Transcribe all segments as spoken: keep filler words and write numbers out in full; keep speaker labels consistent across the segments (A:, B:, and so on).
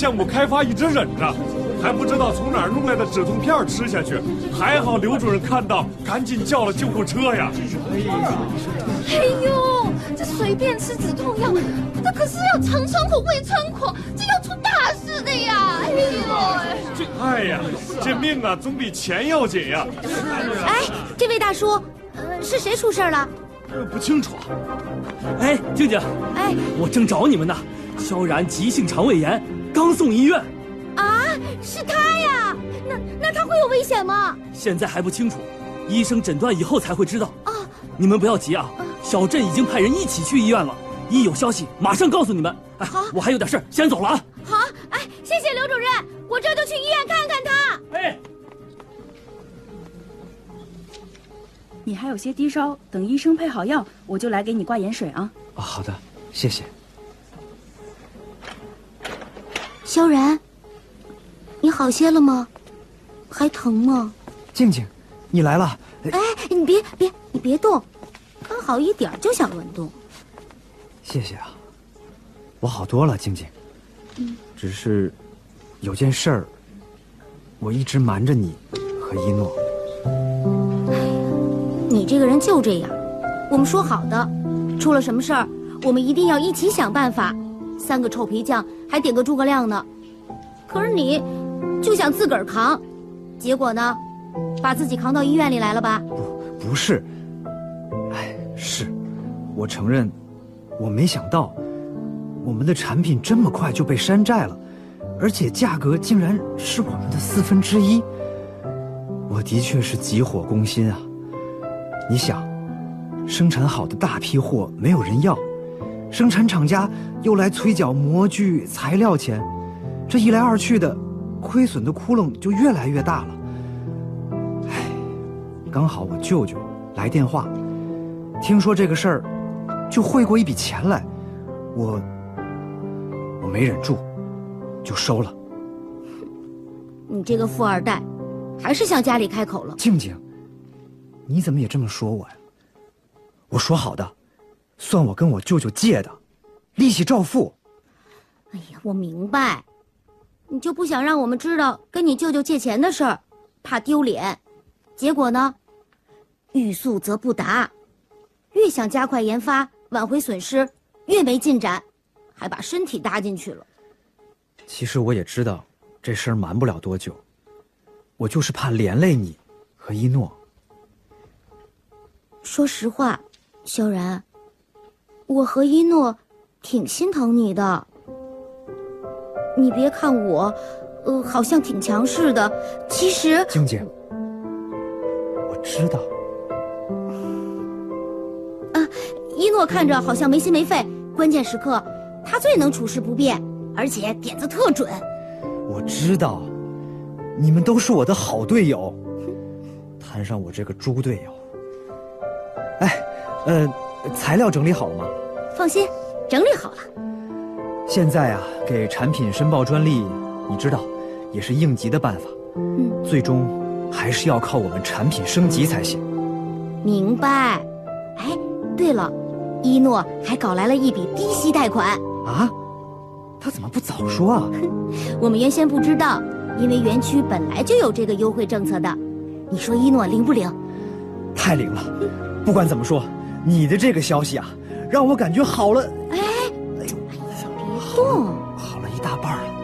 A: 项目开发一直忍着，还不知道从哪儿弄来的止痛片吃下去。还好刘主任看到，赶紧叫了救护车呀。
B: 哎呦，这随便吃止痛药，这可是要肠穿孔、胃穿孔，这要出大事的呀！哎呦，
A: 这哎呀，这命啊总比钱要紧呀。
C: 哎，这位大叔，呃，是谁出事了？
A: 呃，不清楚。
D: 哎，静静，
C: 哎，
D: 我正找你们呢。萧然急性肠胃炎，刚送医院。
C: 啊，是他呀？那那他会有危险吗？
D: 现在还不清楚，医生诊断以后才会知道。
C: 啊，
D: 你们不要急啊，小镇已经派人一起去医院了，一有消息马上告诉你们。哎，
C: 好，
D: 我还有点事，先走了啊。
C: 好，哎，谢谢刘主任，我这就去医院看看他。
D: 哎，
E: 你还有些低烧，等医生配好药，我就来给你挂盐水啊。
F: 啊，好的，谢谢。
C: 萧然，你好些了吗？还疼吗？
F: 静静，你来了。
C: 哎，你别别，你别动，刚好一点就想乱动。
F: 谢谢啊，我好多了，静静。
C: 嗯，
F: 只是有件事儿，我一直瞒着你和一诺。
C: 哎呀，你这个人就这样。我们说好的，出了什么事儿，我们一定要一起想办法。三个臭皮匠还点个诸葛亮呢，可是你就想自个儿扛，结果呢，把自己扛到医院里来了吧？
F: 不，不是。哎，是，我承认，我没想到，我们的产品这么快就被山寨了，而且价格竟然是我们的四分之一。我的确是急火攻心啊！你想，生产好的大批货没有人要。生产厂家又来催缴模具、材料钱，这一来二去的，亏损的窟窿就越来越大了。唉，刚好我舅舅来电话，听说这个事儿，就汇过一笔钱来，我我没忍住，就收了。
C: 你这个富二代，还是向家里开口了。
F: 静静，你怎么也这么说我呀？我说好的。算我跟我舅舅借的，利息照付。
C: 哎呀，我明白，你就不想让我们知道跟你舅舅借钱的事儿，怕丢脸。结果呢，欲速则不达，越想加快研发，挽回损失，越没进展，还把身体搭进去了。
F: 其实我也知道，这事儿瞒不了多久，我就是怕连累你和一诺。
C: 说实话，萧然。我和一诺挺心疼你的，你别看我，呃，好像挺强势的，其实……
F: 静静，我知道。
C: 啊，一诺看着好像没心没肺，关键时刻他最能处事不变，而且点子特准。
F: 我知道，你们都是我的好队友，摊上我这个猪队友。哎，呃。材料整理好了吗？
C: 放心，整理好了。
F: 现在啊，给产品申报专利，你知道，也是应急的办法。
C: 嗯，
F: 最终还是要靠我们产品升级才行。
C: 明白。哎，对了，一诺还搞来了一笔低息贷款。
F: 啊？他怎么不早说啊？
C: 我们原先不知道，因为园区本来就有这个优惠政策的。你说一诺灵不灵？
F: 太灵了！不管怎么说。你的这个消息啊，让我感觉好了。
C: 哎，哎呦，哎呀，别动，
F: 好了一大半了。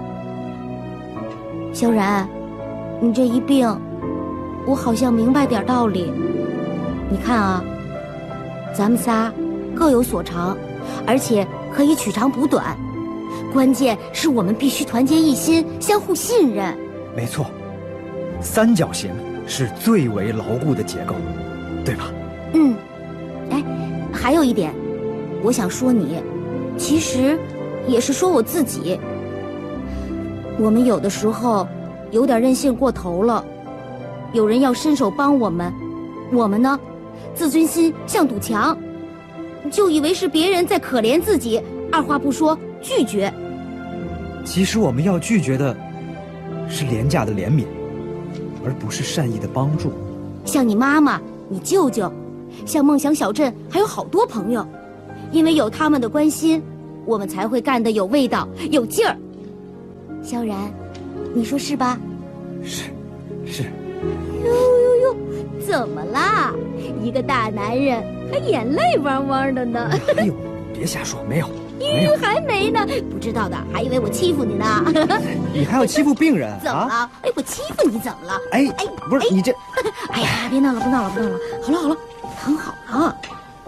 C: 萧然，你这一病，我好像明白点道理。你看啊，咱们仨各有所长，而且可以取长补短。关键是我们必须团结一心，相互信任。
F: 没错，三角形是最为牢固的结构，对吧？
C: 嗯。哎，还有一点，我想说你，其实也是说我自己。我们有的时候有点任性过头了，有人要伸手帮我们，我们呢，自尊心像堵墙，就以为是别人在可怜自己，二话不说拒绝。
F: 其实我们要拒绝的是廉价的怜悯，而不是善意的帮助。
C: 像你妈妈、你舅舅。像梦想小镇还有好多朋友，因为有他们的关心，我们才会干得有味道、有劲儿。 萧然，你说是吧？
F: 是，是。
C: 呦呦呦，怎么啦？一个大男人还眼泪汪汪的呢。
F: 哎呦，别瞎说，没有，没有，
C: 还没呢。不知道的还以为我欺负你呢。
F: 你还要欺负病人？
C: 怎么了？
F: 啊、
C: 哎，我欺负你怎么了？
F: 哎哎，不是、哎、你这……
C: 哎呀，别闹了，不闹了，不闹了。好了好了，躺好了。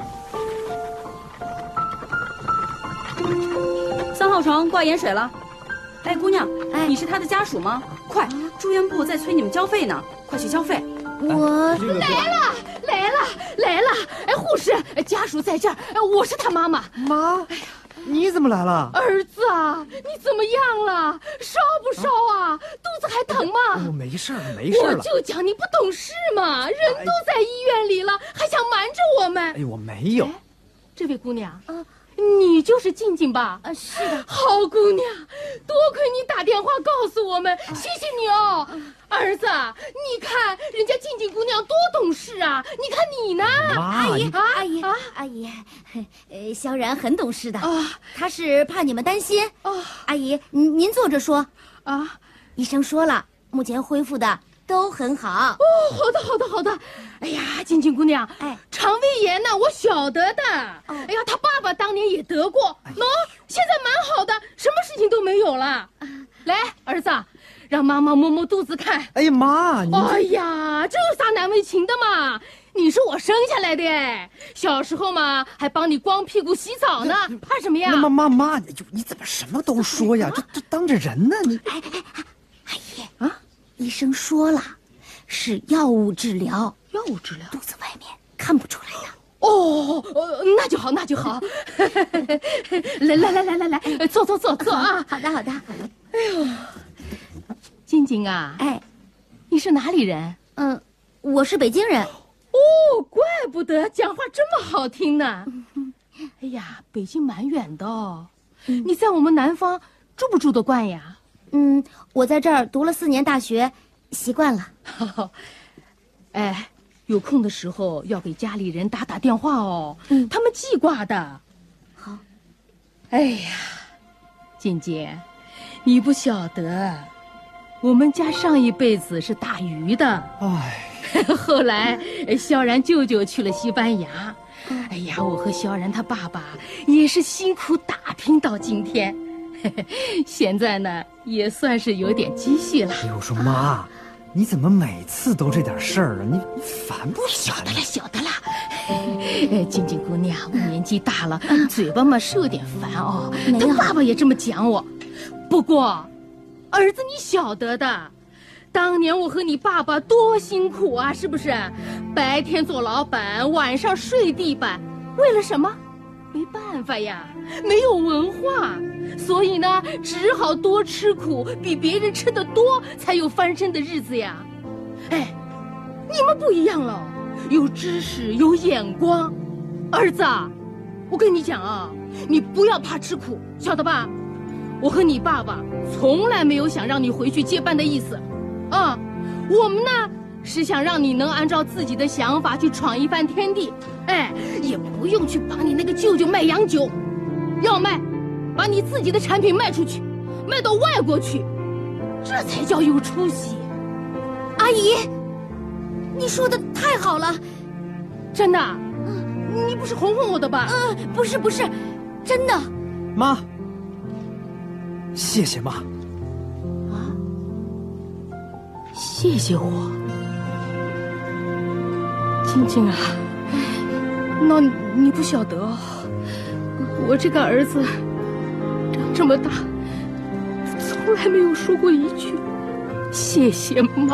E: 三号床挂盐水了。哎，姑娘，
C: 哎，
E: 你是他的家属吗？快，住院部在催你们交费呢，快去交费。
C: 我、
F: 这个、
B: 来了，来了，来了！哎，护士，家属在这儿，我是他妈妈。
F: 妈，哎呀，你怎么来了？
B: 儿子啊，你怎么样了？烧不烧啊？啊肚子还疼吗？
F: 我没事了，没事了。
B: 我就讲你不懂事嘛，人都在医院里了，还想瞒着我们？
F: 哎，我没有。
B: 这位姑娘，啊。你就是静静吧？
C: 啊，是的。
B: 好姑娘，多亏你打电话告诉我们，谢谢你哦。儿子，你看人家静静姑娘多懂事啊！你看你呢？
C: 阿姨，
B: 啊、
C: 阿姨，啊、阿姨，呃，萧然很懂事的啊，他是怕你们担心。哦，阿姨，您您坐着说啊。医生说了，目前恢复的都很好。
B: 哦，好的，好的，好的。哎呀，静静姑娘，哎，肠胃炎呢，我晓得的。哦、哎呀，他爸爸当年也得过，喏、哦，现在蛮好的，什么事情都没有了。啊、来，儿子，让妈妈摸摸肚子看。
F: 哎呀，妈，你……
B: 哎呀，这有啥难为情的嘛？你是我生下来的，小时候嘛还帮你光屁股洗澡呢，怕什么呀？
F: 那妈妈妈，你你怎么什么都说呀？这这当着人呢？你
C: 哎哎哎，阿姨啊，医生说了，是药物治疗。
B: 药物治疗，
C: 肚子外面看不出来的。
B: 哦，呃，那就好，那就好。来来来来来来，坐坐坐坐啊！
C: 好的好的。
B: 哎呦，静静啊，
C: 哎，
B: 你是哪里人？
C: 嗯，我是北京人。
B: 哦，怪不得讲话这么好听呢。哎呀，北京蛮远的哦，嗯、你在我们南方住不住得惯呀？
C: 嗯，我在这儿读了四年大学，习惯了。
B: 哎。有空的时候要给家里人打打电话哦，
C: 嗯，
B: 他们记挂的。
C: 好。
B: 哎呀，静静，你不晓得，我们家上一辈子是打鱼的，
F: 哎，
B: 后来萧然舅舅去了西班牙，哎呀，我和萧然他爸爸也是辛苦打拼到今天，现在呢也算是有点积蓄了。
F: 哎，我说妈。你怎么每次都这点事儿啊？你烦不烦？
B: 晓得了，晓得了。哎，静静姑娘，我年纪大了，嘴巴嘛是有点烦哦。他爸爸也这么讲我。不过，儿子你晓得的，当年我和你爸爸多辛苦啊，是不是？白天做老板，晚上睡地板，为了什么？没办法呀，没有文化。所以呢，只好多吃苦，比别人吃得多，才有翻身的日子呀。哎，你们不一样了，有知识，有眼光。儿子，我跟你讲啊，你不要怕吃苦，晓得吧？我和你爸爸从来没有想让你回去接班的意思，啊，我们呢是想让你能按照自己的想法去闯一番天地，哎，也不用去帮你那个舅舅卖洋酒，要卖。把你自己的产品卖出去，卖到外国去，这才叫有出息。
C: 阿姨，你说的太好了，
B: 真的。嗯，你不是哄哄我的吧？
C: 嗯，不是不是，真的。
F: 妈，谢谢妈。
B: 啊，谢谢我，静静啊，那你不晓得，我这个儿子。这么大，从来没有说过一句谢谢妈。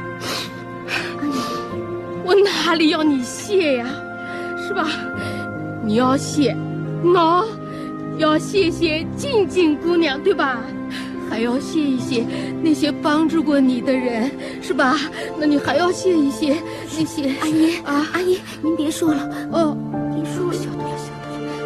B: 我哪里要你谢呀，是吧？你要谢，喏，要谢谢静静姑娘，对吧？还要谢一谢那些帮助过你的人，是吧？那你还要谢一谢那些……
C: 阿姨
B: 啊，
C: 阿姨，您别说了，
B: 哦，
C: 别说了。